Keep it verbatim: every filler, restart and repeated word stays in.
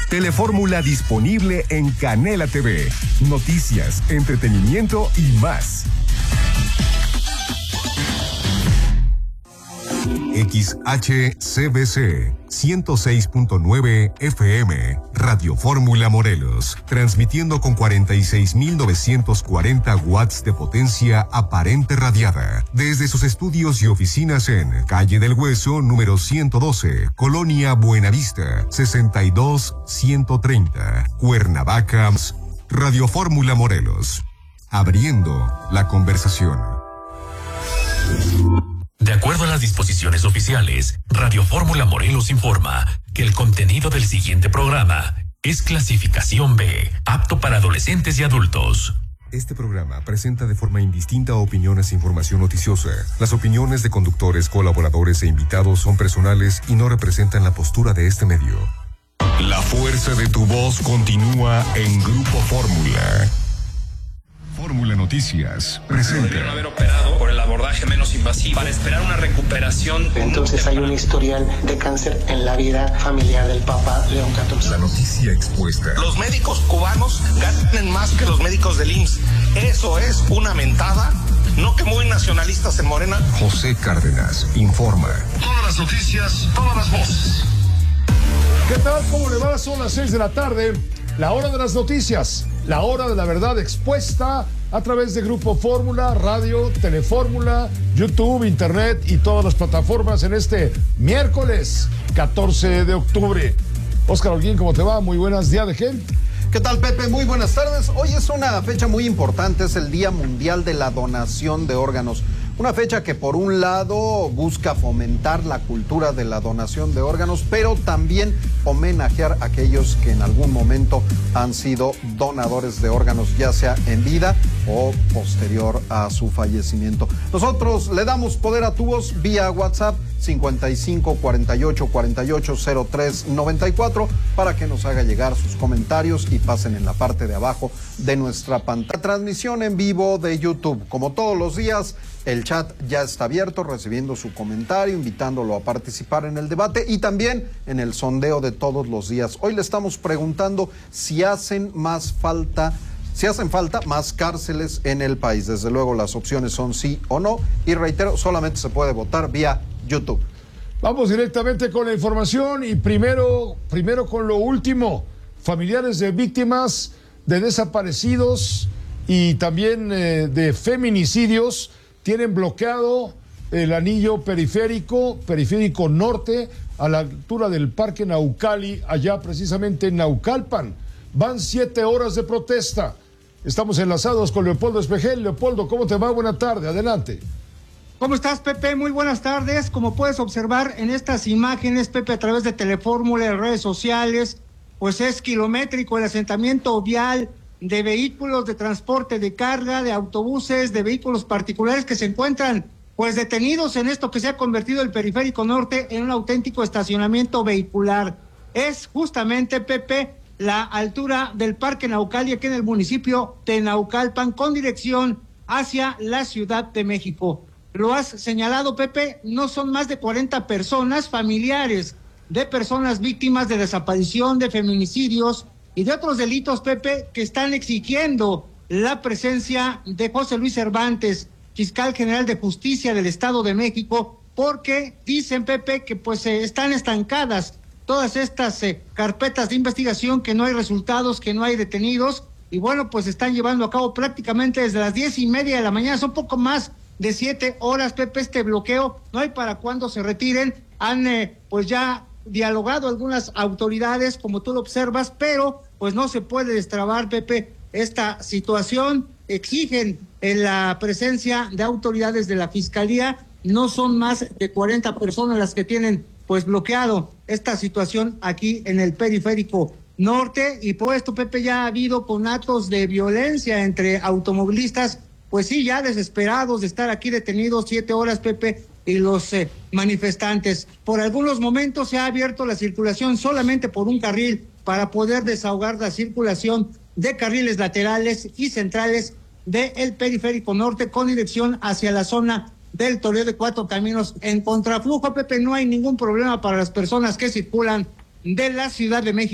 Telefórmula disponible en Canela T V. Noticias, entretenimiento y más. X H C B C ciento seis punto nueve F M, Radio Fórmula Morelos, transmitiendo con cuarenta y seis mil novecientos cuarenta watts de potencia aparente radiada, desde sus estudios y oficinas en Calle del Hueso, número ciento doce, Colonia Buenavista, sesenta y dos ciento treinta, Cuernavaca. Radio Fórmula Morelos, abriendo la conversación. De acuerdo a las disposiciones oficiales, Radio Fórmula Morelos informa que el contenido del siguiente programa es clasificación B, apto para adolescentes y adultos. Este programa presenta de forma indistinta opiniones e información noticiosa. Las opiniones de conductores, colaboradores e invitados son personales y no representan la postura de este medio. La fuerza de tu voz continúa en Grupo Fórmula. Fórmula Noticias presenta. Podrían haber operado por el abordaje menos invasivo para esperar una recuperación. Entonces hay un historial de cáncer en la vida familiar del Papa León catorce. La noticia expuesta. Los médicos cubanos ganan más que los médicos del I M S S. Eso es una mentada. No que muy nacionalistas en Morena. José Cárdenas informa. Todas las noticias, todas las voces. ¿Qué tal? ¿Cómo le va? Son las seis de la tarde. La hora de las noticias. La hora de la verdad expuesta a través de Grupo Fórmula, Radio, Telefórmula, YouTube, Internet y todas las plataformas en este miércoles catorce de octubre. Óscar Holguín, ¿cómo te va? Muy buenas días de gente. ¿Qué tal, Pepe? Muy buenas tardes. Hoy es una fecha muy importante, es el Día Mundial de la Donación de Órganos. Una fecha que por un lado busca fomentar la cultura de la donación de órganos, pero también homenajear a aquellos que en algún momento han sido donadores de órganos, ya sea en vida o posterior a su fallecimiento. Nosotros le damos poder a tu voz vía WhatsApp cincuenta y cinco cuarenta y ocho cuarenta y ocho cero tres noventa y cuatro para que nos haga llegar sus comentarios y pasen en la parte de abajo de nuestra pantalla. Transmisión en vivo de YouTube, como todos los días. El chat ya está abierto, recibiendo su comentario, invitándolo a participar en el debate y también en el sondeo de todos los días. Hoy le estamos preguntando si hacen más falta, si hacen falta más cárceles en el país. Desde luego las opciones son sí o no y reitero, solamente se puede votar vía YouTube. Vamos directamente con la información y primero, primero con lo último. Familiares de víctimas de desaparecidos y también eh, de feminicidios tienen bloqueado el anillo periférico, periférico norte, a la altura del Parque Naucali, allá precisamente en Naucalpan. Van siete horas de protesta. Estamos enlazados con Leopoldo Espejel. Leopoldo, ¿cómo te va? Buena tarde, adelante. ¿Cómo estás, Pepe? Muy buenas tardes. Como puedes observar en estas imágenes, Pepe, a través de Telefórmula y redes sociales, pues es kilométrico el asentamiento vial de vehículos de transporte de carga, de autobuses, de vehículos particulares que se encuentran pues detenidos en esto que se ha convertido el Periférico Norte en un auténtico estacionamiento vehicular. Es justamente, Pepe, la altura del Parque Naucali aquí en el municipio de Naucalpan con dirección hacia la Ciudad de México. Lo has señalado, Pepe, no son más de cuarenta personas, familiares de personas víctimas de desaparición, de feminicidios y de otros delitos, Pepe, que están exigiendo la presencia de José Luis Cervantes, fiscal general de justicia del Estado de México, porque dicen, Pepe, que pues eh, están estancadas todas estas eh, carpetas de investigación, que no hay resultados, que no hay detenidos, y bueno, pues están llevando a cabo prácticamente desde las diez y media de la mañana, son poco más de siete horas, Pepe, este bloqueo, no hay para cuándo se retiren, han eh, pues ya dialogado algunas autoridades, como tú lo observas, pero pues no se puede destrabar, Pepe, esta situación. Exigen en la presencia de autoridades de la Fiscalía. No son más de cuarenta personas las que tienen pues bloqueado esta situación aquí en el Periférico Norte, y por esto, Pepe, ya ha habido conatos de violencia entre automovilistas, pues sí, ya desesperados de estar aquí detenidos siete horas, Pepe, y los eh, manifestantes. Por algunos momentos se ha abierto la circulación solamente por un carril para poder desahogar la circulación de carriles laterales y centrales del Periférico Norte con dirección hacia la zona del Toreo de Cuatro Caminos. En contraflujo, Pepe, no hay ningún problema para las personas que circulan de la Ciudad de México